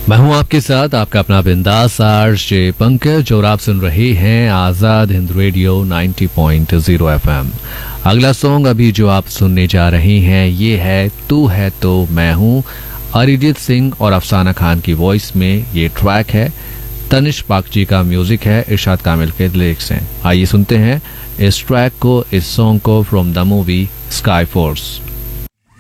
मैं हूं आपके साथ आपका अपना बिंदास आरजे पंकज और आप सुन रहे हैं आजाद हिंद रेडियो 90.0 एफएम। अगला सॉन्ग अभी जो आप सुनने जा रहे हैं ये है तू है तो मैं हूं। अरिजीत सिंह और अफसाना खान की वॉइस में ये ट्रैक है। तनिष्क बागची का म्यूजिक है, इरशाद कामिल के लिरिक्स हैं। आइए सुनते हैं इस ट्रैक को, इस सॉन्ग को from the movie sky force.